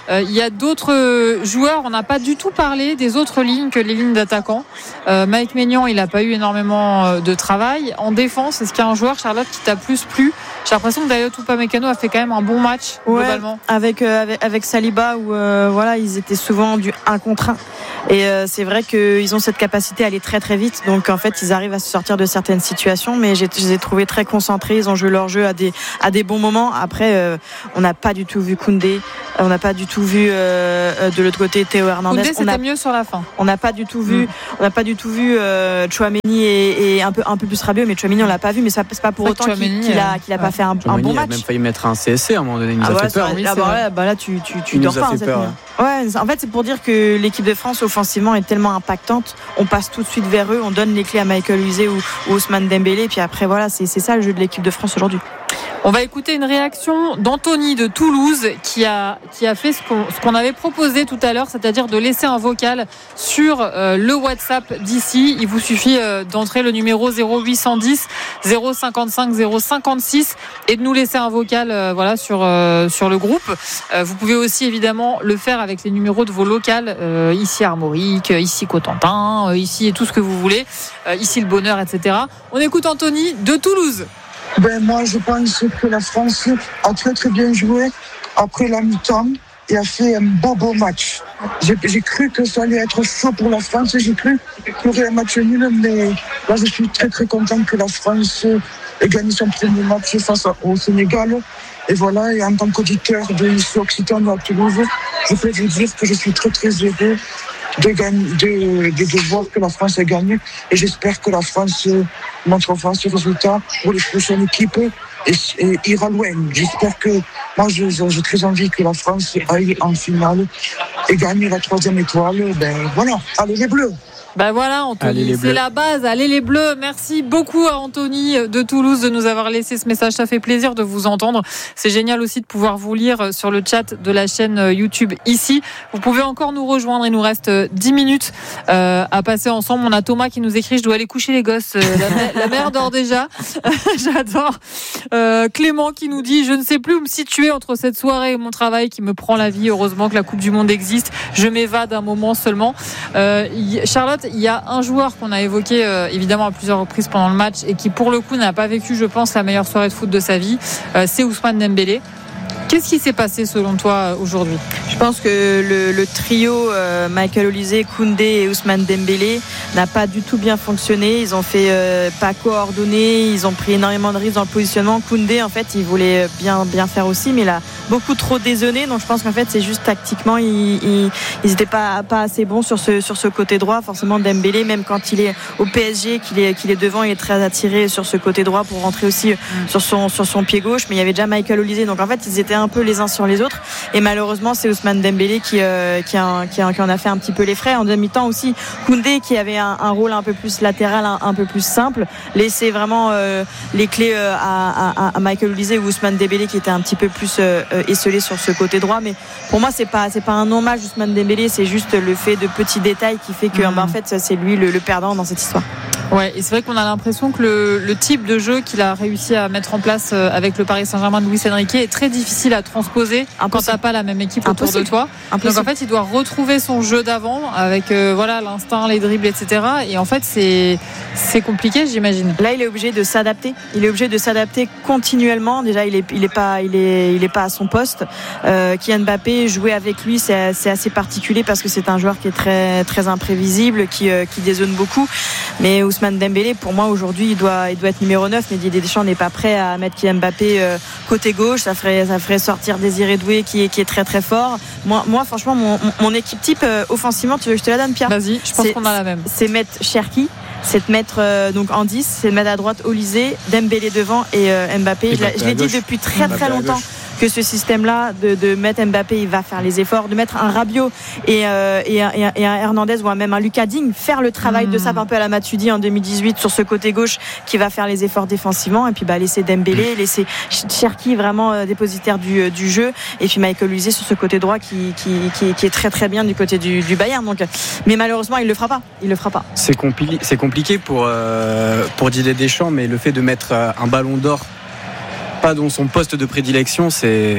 Euh, il y a d'autres joueurs, on n'a pas du tout parlé des autres lignes que les lignes d'attaquants. Euh, Mike Maignan, il n'a pas eu énormément de travail. En défense, est-ce qu'il y a un joueur, Charlotte, qui t'a plus plu? J'ai l'impression que Dayot Upamecano a fait quand même un bon match, ouais, globalement. Avec, euh, avec, avec Saliba, où euh, voilà, ils étaient souvent du un contre un. Et euh, c'est vrai qu'ils ont cette capacité à aller très très vite. Donc en fait, ils arrivent à se sortir de certaines situations. Mais j'ai, je les ai trouvés très concentrés. Ils ont joué leur jeu à des, à des bons moments. Après, euh, on n'a pas du tout vu Koundé. On n'a pas du tout vu euh, de l'autre côté Théo Hernandez. Koundé, c'était on a, mieux sur la fin. On n'a pas du tout vu. Mm. On n'a pas du tout vu euh, Tchouaméni et, et un peu un peu plus Rabiot. Mais Tchouaméni, on l'a pas vu. Mais ça passe pas pour autant qu'il, qu'il a qu'il a pas fait un, un bon match. Il a même failli mettre un C S C à un moment donné. Il nous ah a ouais, fait peur. Oui, ah bah, ouais, bah là, tu tu tu il dors nous pas. A fait peur, ouais, en fait, c'est pour dire que l'équipe de France offensivement est tellement impactante. On passe tout de suite vers eux. On donne les clés à Michael Olise ou, ou Ousmane Dembélé. Et puis après, voilà, c'est c'est ça le jeu de l'équipe de France aujourd'hui. On va écouter une réaction d'Anthony de Toulouse qui a, qui a fait ce qu'on, ce qu'on avait proposé tout à l'heure, c'est-à-dire de laisser un vocal sur euh, le WhatsApp d'ici. Il vous suffit euh, d'entrer le numéro zéro huit cent dix zéro cinquante-cinq zéro cinquante-six et de nous laisser un vocal euh, voilà, sur, euh, sur le groupe. Euh, vous pouvez aussi évidemment le faire avec les numéros de vos locales, euh, ici Armorique, ici Cotentin, euh, ici tout ce que vous voulez, euh, ici le Bonheur, et cetera. On écoute Anthony de Toulouse. Ben moi, je pense que la France a très très bien joué après la mi-temps et a fait un beau beau match. J'ai, j'ai cru que ça allait être chaud pour la France, j'ai cru qu'il y aurait un match nul, mais là je suis très très content que la France ait gagné son premier match face au Sénégal. Et voilà, et en tant qu'auditeur de ici Occitanie à Toulouse, je peux vous dire que je suis très très heureux de, gagner, de, de, de voir que la France a gagné. Et j'espère que la France montrera ce résultat pour les prochaines équipes et, et ira loin. J'espère que, moi j'ai, j'ai très envie que la France aille en finale et gagne la troisième étoile. Ben voilà, allez les Bleus! Ben voilà, Anthony, c'est la base. Allez les Bleus. Merci beaucoup à Anthony de Toulouse de nous avoir laissé ce message. Ça fait plaisir de vous entendre. C'est génial aussi de pouvoir vous lire sur le chat de la chaîne YouTube ici. Vous pouvez encore nous rejoindre. Il nous reste dix minutes euh, à passer ensemble. On a Thomas qui nous écrit: je dois aller coucher les gosses. La, mère, la mère dort déjà. J'adore. Euh, Clément qui nous dit: je ne sais plus où me situer entre cette soirée et mon travail qui me prend la vie. Heureusement que la Coupe du Monde existe. Je m'évade un moment seulement. Euh, Charlotte, il y a un joueur qu'on a évoqué euh, évidemment à plusieurs reprises pendant le match et qui pour le coup n'a pas vécu, je pense, la meilleure soirée de foot de sa vie, euh, c'est Ousmane Dembélé. Qu'est-ce qui s'est passé selon toi aujourd'hui ? Je pense que le, le trio euh, Michael Olise, Koundé et Ousmane Dembélé n'a pas du tout bien fonctionné. Ils ont fait euh, pas coordonné, ils ont pris énormément de risques dans le positionnement. Koundé, en fait, il voulait bien bien faire aussi, mais il a beaucoup trop dézonné. Donc je pense qu'en fait, c'est juste tactiquement, ils ils, ils étaient pas pas assez bons sur ce sur ce côté droit. Forcément, Dembélé, même quand il est au P S G, qu'il est qu'il est devant, il est très attiré sur ce côté droit pour rentrer aussi mmh. sur son sur son pied gauche. Mais il y avait déjà Michael Olise, donc en fait, ils étaient un peu les uns sur les autres et malheureusement c'est Ousmane Dembélé qui, euh, qui, a, qui, a, qui en a fait un petit peu les frais. En demi-temps aussi Koundé qui avait un, un rôle un peu plus latéral, un, un peu plus simple, laisser vraiment euh, les clés euh, à, à, à Michael Olise ou Ousmane Dembélé qui était un petit peu plus euh, esselé sur ce côté droit. Mais pour moi c'est pas, c'est pas un hommage Ousmane Dembélé, c'est juste le fait de petits détails qui fait que mmh. bah, en fait c'est lui le, le perdant dans cette histoire. Ouais, et c'est vrai qu'on a l'impression que le, le type de jeu qu'il a réussi à mettre en place avec le Paris Saint-Germain de Luis Enrique est très difficile à transposer Impossible. quand t'as pas la même équipe autour Impossible. de toi. Impossible. Donc en fait, il doit retrouver son jeu d'avant avec euh, voilà l'instinct, les dribbles, et cetera. Et en fait, c'est c'est compliqué, j'imagine. Là, il est obligé de s'adapter. Il est obligé de s'adapter continuellement. Déjà, il est il est pas il est il est pas à son poste. Euh, Kylian Mbappé, jouer avec lui, c'est c'est assez particulier parce que c'est un joueur qui est très très imprévisible, qui euh, qui dézone beaucoup. Mais Ousmane Dembélé, pour moi aujourd'hui, il doit il doit être numéro neuf. Mais Didier Deschamps n'est pas prêt à mettre Kylian Mbappé euh, côté gauche. Ça ferait ça ferait sortir Désiré Doué qui est qui est très très fort. Moi moi franchement mon mon équipe type euh, offensivement, tu veux que je te la donne, Pierre ? Vas-y, je pense c'est, qu'on a la même. C'est mettre Cherki, c'est de mettre euh, donc en dix, c'est de mettre à droite Olise, Dembélé devant et euh, Mbappé. Et je, je l'ai dit depuis très très longtemps que ce système-là de, de mettre Mbappé, il va faire les efforts, de mettre un Rabiot et, euh, et, un, et un Hernandez ou même un Lucas Digne faire le travail mmh. de Sap un peu à la Matuidi en deux mille dix-huit sur ce côté gauche qui va faire les efforts défensivement et puis bah laisser Dembélé, laisser Cherki vraiment euh, dépositaire du, du jeu et puis Michael Olise sur ce côté droit qui, qui, qui, qui est très très bien du côté du, du Bayern. Donc, mais malheureusement il le fera pas, il le fera pas. C'est, compli- c'est compliqué pour euh, pour Didier Deschamps, mais le fait de mettre euh, un ballon d'or pas dans son poste de prédilection, c'est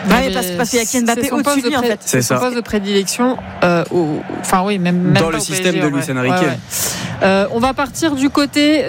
Ouais, parce, parce qu'il y a Kylian Mbappé au-dessus de lui, en fait. C'est son poste de prédilection. Euh, au, enfin, oui, même, même dans le système de Luis Enrique. Ouais, ouais. Euh, on va partir du côté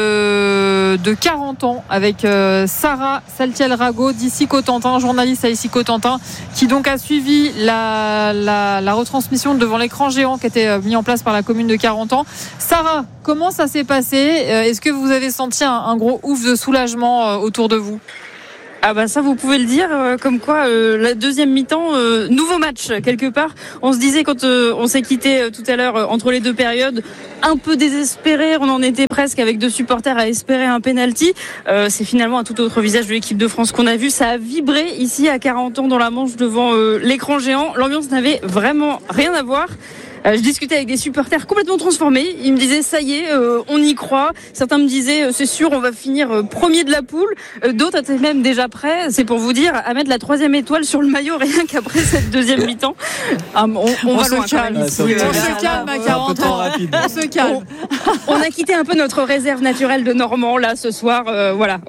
de, de quarante ans avec euh, Sarah Saltiel-Rago d'Ici Cotentin, journaliste à Ici Cotentin, qui donc a suivi la, la, la retransmission devant l'écran géant qui était mis en place par la commune de quarante ans. Sarah, comment ça s'est passé ? Est-ce que vous avez senti un, un gros ouf de soulagement euh, autour de vous ? Ah bah ça vous pouvez le dire, euh, comme quoi euh, la deuxième mi-temps, euh, nouveau match quelque part. On se disait quand euh, on s'est quitté euh, tout à l'heure euh, entre les deux périodes, un peu désespéré, on en était presque avec deux supporters à espérer un penalty. Euh, c'est finalement un tout autre visage de l'équipe de France qu'on a vu. Ça a vibré ici à quarante ans dans la Manche devant euh, l'écran géant. L'ambiance n'avait vraiment rien à voir. Euh, je discutais avec des supporters complètement transformés. Ils me disaient ça y est, euh, on y croit. Certains me disaient euh, c'est sûr, on va finir euh, premier de la poule. Euh, d'autres étaient même déjà prêts, c'est pour vous dire, à mettre la troisième étoile sur le maillot rien qu'après cette deuxième mi-temps. Ah, on, on, on va se loin calme. Quand même, ici, on se calme à quarante ans. On se calme. On, on a quitté un peu notre réserve naturelle de Normand là ce soir. Euh, voilà.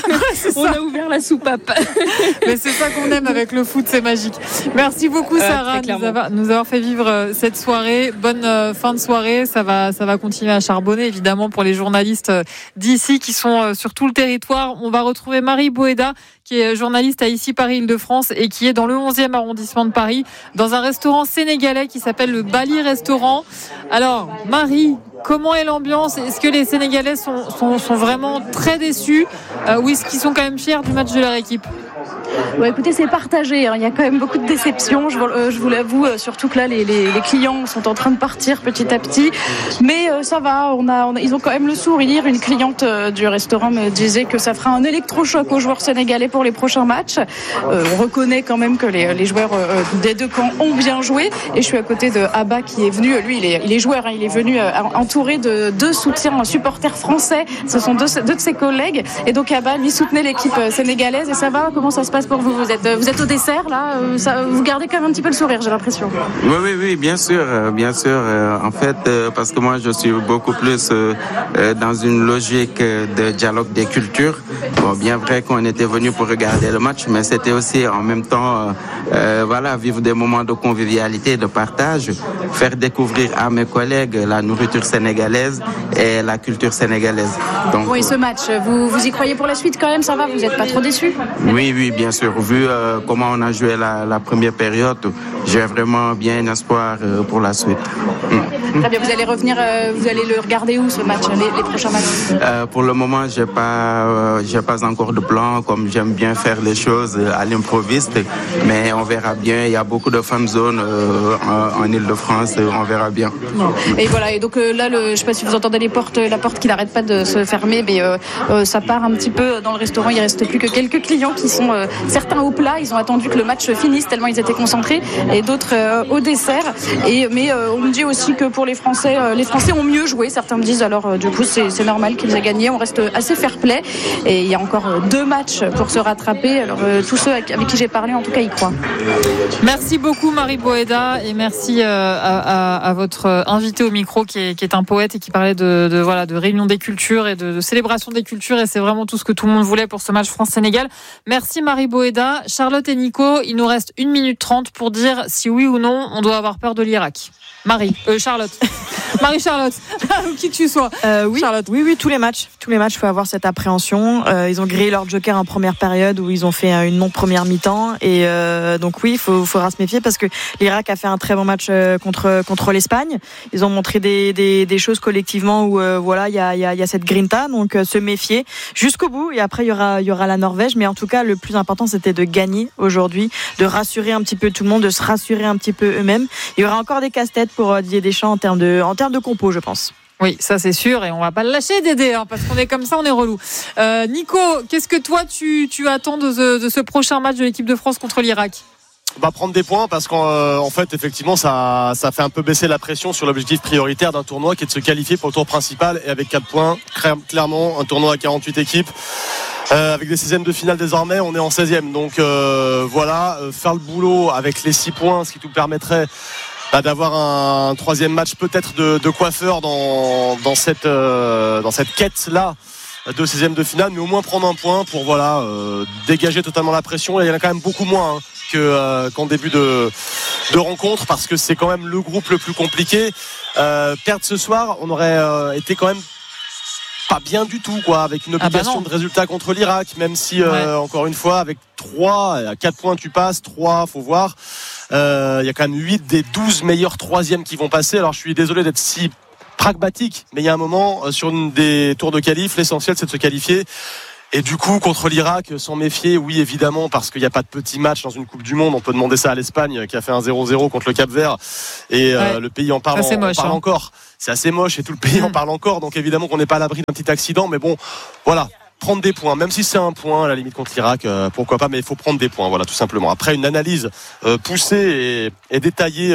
On a ouvert la soupape. Mais c'est ça qu'on aime avec le foot, c'est magique. Merci beaucoup Sarah de euh, nous, avoir, nous avoir fait vivre euh, cette soirée. Bonne euh, fin de soirée. Ça va, ça va continuer à charbonner évidemment pour les journalistes euh, d'ici qui sont euh, sur tout le territoire. On va retrouver Marie Boéda qui est journaliste à Ici Paris Île-de-France et qui est dans le onzième arrondissement de Paris dans un restaurant sénégalais qui s'appelle le Bali Restaurant. Alors Marie, comment est l'ambiance ? Est-ce que les Sénégalais sont, sont, sont vraiment très déçus euh, ou est-ce qu'ils sont quand même fiers du match de leur équipe ? Bon, écoutez, c'est partagé. Hein. Il y a quand même beaucoup de déceptions. Je, euh, je vous l'avoue, euh, surtout que là, les, les, les clients sont en train de partir petit à petit. Mais euh, ça va. On a, on a, ils ont quand même le sourire. Une cliente euh, du restaurant me disait que ça fera un électrochoc aux joueurs sénégalais pour les prochains matchs. Euh, on reconnaît quand même que les, les joueurs euh, des deux camps ont bien joué. Et je suis à côté de Abba qui est venu. Lui, il est, il est joueur. Hein. Il est venu euh, entouré de deux soutiens supporters français. Ce sont deux, deux de ses collègues. Et donc Abba, lui, soutenait l'équipe sénégalaise. Et ça va ? Comment ça se passe pour vous ? Vous êtes, vous êtes au dessert là, ça, vous gardez quand même un petit peu le sourire, j'ai l'impression. Oui, oui, oui, bien sûr, bien sûr. En fait, parce que moi, je suis beaucoup plus dans une logique de dialogue des cultures. Bon, bien vrai qu'on était venu pour regarder le match, mais c'était aussi en même temps, euh, voilà, vivre des moments de convivialité, de partage, faire découvrir à mes collègues la nourriture sénégalaise et la culture sénégalaise. Donc, oui, ce match, vous, vous y croyez pour la suite quand même, ça va, vous n'êtes pas trop déçus ? Oui, oui, bien sûr. Vu euh, comment on a joué la, la première période, j'ai vraiment bien espoir euh, pour la suite. Mmh. Très bien, vous allez revenir, euh, vous allez le regarder où ce match, les, les prochains matchs ? euh, Pour le moment, j'ai pas, euh, j'ai pas encore de plan, comme j'aime bien faire les choses à l'improviste, mais on verra bien. Il y a beaucoup de fan zones euh, en, en Île-de-France, on verra bien. Et voilà, et donc euh, là, le, je ne sais pas si vous entendez les portes, la porte qui n'arrête pas de se fermer, mais euh, euh, ça part un petit peu dans le restaurant. Il reste plus que quelques clients qui sont euh, certains au plat, ils ont attendu que le match finisse tellement ils étaient concentrés, et d'autres euh, au dessert. Et mais euh, on me dit aussi que pour les Français, euh, les Français ont mieux joué. Certains me disent alors euh, du coup c'est, c'est normal qu'ils aient gagné. On reste assez fair-play et il y a encore euh, deux matchs pour se rattraper. Alors euh, tous ceux avec qui j'ai parlé, en tout cas, y croient. Merci beaucoup Marie Boéda et merci euh, à, à, à votre invité au micro qui est, qui est un poète et qui parlait de, de voilà de réunion des cultures et de, de célébration des cultures, et c'est vraiment tout ce que tout le monde voulait pour ce match France-Sénégal. Merci Marie Boéda. Charlotte et Nico, il nous reste une minute trente pour dire si oui ou non on doit avoir peur de l'Irak. Marie, euh, Charlotte. Marie-Charlotte, ou qui que tu sois. Euh, oui, Charlotte. oui, oui, tous les matchs. Tous les matchs, il faut avoir cette appréhension. Euh, ils ont grillé leur joker en première période où ils ont fait une non-première mi-temps. Et euh, donc oui, il faut, faudra se méfier parce que l'Irak a fait un très bon match contre, contre l'Espagne. Ils ont montré des, des, des choses collectivement où euh, voilà, il y a, y, a, y a cette grinta. Donc euh, se méfier jusqu'au bout. Et après, il y aura, y aura la Norvège. Mais en tout cas, le plus important, c'était de gagner aujourd'hui, de rassurer un petit peu tout le monde, de se rassurer un petit peu eux-mêmes. Il y aura encore des casse-têtes pour Didier Deschamps en termes de, en termes de compo, je pense. Oui, ça c'est sûr, et on va pas le lâcher, Dédé, hein, parce qu'on est comme ça, on est relou. Euh, Nico, qu'est-ce que toi tu, tu attends de ce, de ce prochain match de l'équipe de France contre l'Irak ? On va prendre des points parce qu'en euh, en fait effectivement ça, ça fait un peu baisser la pression sur l'objectif prioritaire d'un tournoi qui est de se qualifier pour le tour principal, et avec quatre points, clairement un tournoi à quarante-huit équipes. Euh, avec des seizièmes de finale désormais, on est en seizième, donc euh, voilà, euh, faire le boulot avec les six points, ce qui nous permettrait bah, d'avoir un, un troisième match peut-être de, de coiffeur dans, dans cette, euh, dans cette quête là de seizième de finale, mais au moins prendre un point pour voilà euh, dégager totalement la pression. Et il y en a quand même beaucoup moins hein, que, euh, qu'en début de, de rencontre, parce que c'est quand même le groupe le plus compliqué. Euh, perdre ce soir, on aurait euh, été quand même pas bien du tout, quoi, avec une obligation ah bah de résultat contre l'Irak, même si euh, ouais. encore une fois avec trois à quatre points tu passes, trois faut voir, il euh, y a quand même huit des douze meilleurs troisièmes qui vont passer. Alors je suis désolé d'être si pragmatique, mais il y a un moment euh, sur une des tours de qualif, l'essentiel c'est de se qualifier. Et du coup, contre l'Irak, s'en méfier, oui, évidemment, parce qu'il n'y a pas de petit match dans une Coupe du Monde. On peut demander ça à l'Espagne, qui a fait un zéro zéro contre le Cap-Vert. Et euh, ouais. le pays en parle, en, moche, en parle hein. encore. C'est assez moche et tout le pays mmh. en parle encore. Donc évidemment qu'on n'est pas à l'abri d'un petit accident. Mais bon, voilà. Prendre des points, même si c'est un point à la limite contre l'Irak, euh, pourquoi pas, mais il faut prendre des points, voilà, tout simplement. Après une analyse euh, poussée et, et détaillée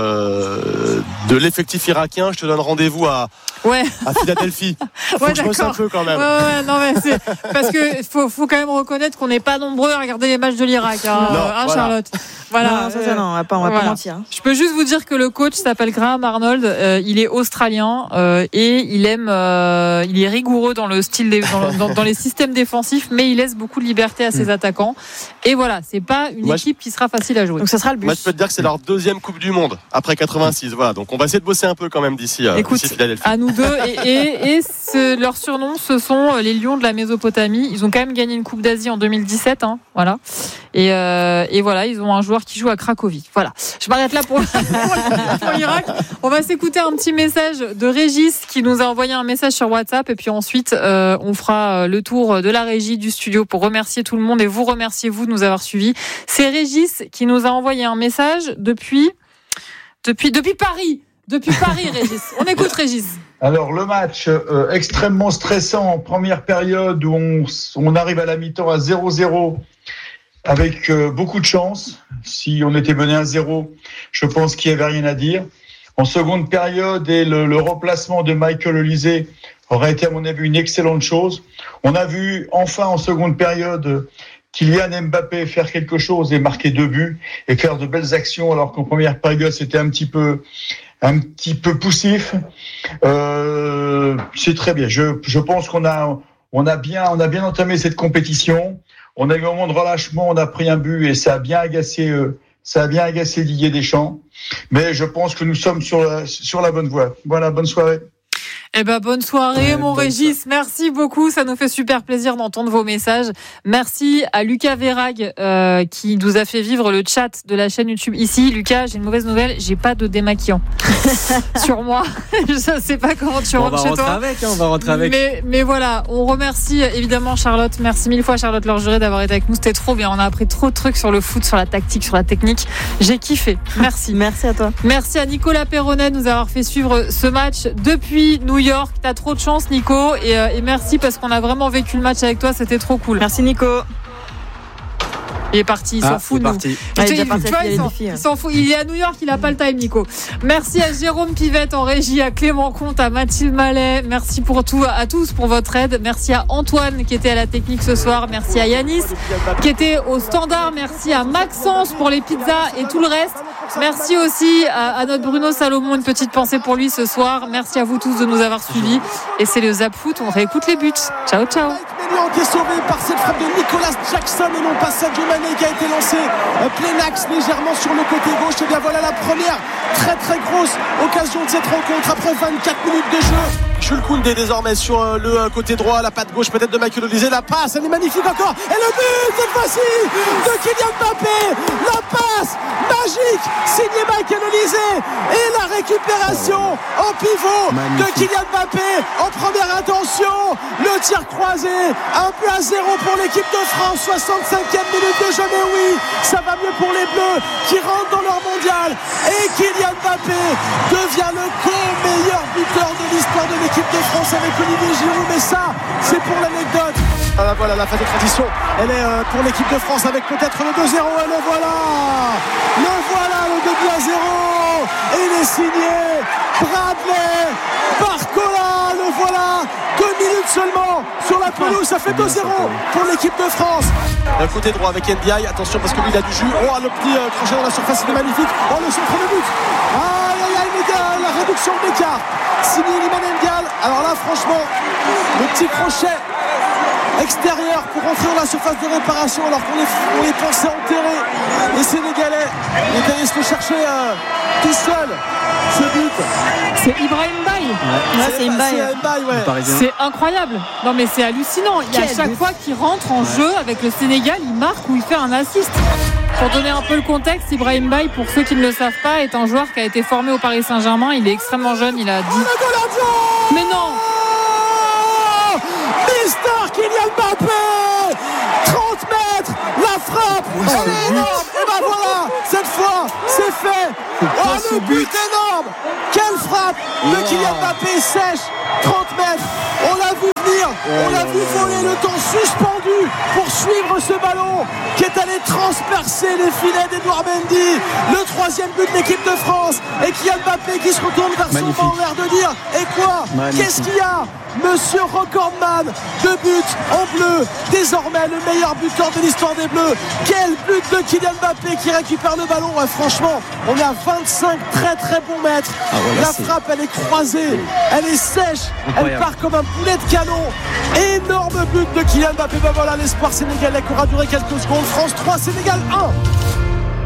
euh, de l'effectif irakien, je te donne rendez-vous à, ouais. à Philadelphie. Faut ouais, que je bosse un peu quand même. Ouais, ouais, non, mais c'est parce que faut, faut quand même reconnaître qu'on n'est pas nombreux à regarder les matchs de l'Irak, hein, non, hein voilà. Charlotte. Voilà. Non, ça, ça, non, on va pas, on va voilà. pas mentir. Je peux juste vous dire que le coach s'appelle Graham Arnold. Euh, il est australien euh, et il aime, euh, il est rigoureux dans le style, des, dans, dans, dans les systèmes défensifs, mais il laisse beaucoup de liberté à ses mmh. attaquants. Et voilà, c'est pas une Moi, équipe qui sera facile à jouer. Donc ça sera le but. Moi, je peux te dire que c'est leur deuxième Coupe du Monde après quatre-vingt-six. Voilà, donc on va essayer de bosser un peu quand même d'ici. Euh, Écoute, d'ici Philadelphie. À nous deux. Et, et, et ce, leur surnom, ce sont les Lions de la Mésopotamie. Ils ont quand même gagné une Coupe d'Asie en deux mille dix-sept. Hein, voilà. Et, euh, et voilà, ils ont un joueur qui joue à Cracovie. Voilà. Je m'arrête là pour, pour, pour l'Irak. On va s'écouter un petit message de Régis qui nous a envoyé un message sur WhatsApp. Et puis ensuite, euh, on fera le tour de la régie du studio pour remercier tout le monde et vous remercier vous de nous avoir suivis. C'est Régis qui nous a envoyé un message depuis depuis depuis Paris, depuis Paris Régis. On écoute Régis. Alors le match euh, extrêmement stressant en première période où on, on arrive à la mi-temps à zéro zéro avec euh, beaucoup de chance. Si on était mené à zéro, je pense qu'il n'y avait rien à dire. En seconde période et le, le remplacement de Michael Olise aurait été à mon avis une excellente chose. On a vu enfin en seconde période Kylian Mbappé faire quelque chose et marquer deux buts et faire de belles actions alors qu'en première période c'était un petit peu un petit peu poussif. Euh, c'est très bien. Je, je pense qu'on a on a bien on a bien entamé cette compétition. On a eu un moment de relâchement, on a pris un but et ça a bien agacé euh, ça a bien agacé Didier Deschamps. Mais je pense que nous sommes sur la, sur la bonne voie. Voilà, bonne soirée. Eh ben, bonne soirée, ouais, mon Régis. Soirée. Merci beaucoup. Ça nous fait super plaisir d'entendre vos messages. Merci à Lucas Verrag, euh, qui nous a fait vivre le chat de la chaîne YouTube ici. Lucas, j'ai une mauvaise nouvelle. J'ai pas de démaquillant sur moi. Je sais pas comment tu bon, rentres chez toi. Avec, hein, on va rentrer avec. Mais, mais voilà. On remercie évidemment Charlotte. Merci mille fois, Charlotte Lorgeret, d'avoir été avec nous. C'était trop bien. On a appris trop de trucs sur le foot, sur la tactique, sur la technique. J'ai kiffé. Merci. Merci à toi. Merci à Nicolas Perronnet de nous avoir fait suivre ce match depuis New York. York, t'as trop de chance Nico et, euh, et merci parce qu'on a vraiment vécu le match avec toi, c'était trop cool. Merci Nico. Il est parti, il ah, s'en fout de nous. Ah, il, il, tu vois, il, s'en, il s'en fout. Il est à New York, il a pas le time, Nico. Merci à Jérôme Pivette en régie, à Clément Comte, à Mathilde Mallet. Merci pour tout, à tous pour votre aide. Merci à Antoine qui était à la technique ce soir. Merci à Yanis qui était au standard. Merci à Maxence pour les pizzas et tout le reste. Merci aussi à, à notre Bruno Salomon, une petite pensée pour lui ce soir. Merci à vous tous de nous avoir suivis. Et c'est le Zap Foot, on réécoute les buts. Ciao, ciao. Qui est sauvé par cette frappe de Nicolas Jackson et non pas Sadio Mané qui a été lancé plein axe légèrement sur le côté gauche. Et bien voilà la première très très grosse occasion de cette rencontre après vingt-quatre minutes de jeu. Jules Koundé désormais sur le côté droit, la patte gauche peut-être de Michael Olise, la passe, elle est magnifique encore, et le but cette fois-ci de Kylian Mbappé, la passe magique signée Michael Olise et la récupération en pivot magnifique de Kylian Mbappé en première intention, le tir croisé, un but à zéro pour l'équipe de France, soixante-cinquième minute de jeu, mais oui, ça va mieux pour les Bleus qui rentrent dans leur mondial et Kylian Mbappé devient le co-meilleur buteur de l'histoire de l'équipe de France avec Olivier Giroud, mais ça c'est pour l'anecdote. Ah, voilà la phase de transition, elle est euh, pour l'équipe de France avec peut-être le deux zéro, et le voilà le voilà le deux buts à zéro et il est signé Bradley Barcola, le voilà, deux minutes seulement sur la pelouse, ça fait deux zéro pour l'équipe de France. D'un côté droit avec N D I, attention parce que lui il a du jus, oh le petit euh, crochet dans la surface, il est magnifique, oh le centre de but, aïe aïe aïe, la réduction de l'écart signé Iliman Ndiaye. Alors là franchement le petit crochet extérieur pour rentrer dans la surface de réparation alors qu'on les, on les pensait enterrés. Les Sénégalais étaient allés se le chercher euh, tout seul. Ce but. C'est Ibrahim Baye. Ouais, ouais, c'est Mbaye. Ouais. C'est incroyable. Non mais c'est hallucinant. Il y a à chaque fois qu'il rentre en jeu avec le Sénégal, il marque ou il fait un assist. Pour donner un peu le contexte, Ibrahim Baye, pour ceux qui ne le savent pas, est un joueur qui a été formé au Paris Saint-Germain. Il est extrêmement jeune. Il a dit. Mais non. Mister Kylian Mbappé, trente mètres, la frappe, elle est énorme. Et ben voilà, cette fois, c'est fait. Oh, le but énorme. Quelle frappe de Kylian Mbappé sèche, trente mètres. On l'a vu venir, on l'a vu voler le temps suspendu pour suivre ce ballon qui est allé transpercer les filets d'Edouard Mendy. Le troisième but de l'équipe de France. Et Kylian Mbappé qui se retourne vers son banc, l'air de dire et quoi? Qu'est-ce qu'il y a? Monsieur Recordman, deux buts en bleu, désormais le meilleur buteur de l'histoire des Bleus. Quel but de Kylian Mbappé qui récupère le ballon. Ouais, franchement, on est à vingt-cinq très très bons mètres. Ah ouais, la c'est... frappe, elle est croisée, elle est sèche, incroyable. Elle part comme un poulet de canon. Énorme but de Kylian Mbappé. Ben voilà l'espoir sénégalais qui aura duré quelques secondes. France trois, Sénégal un.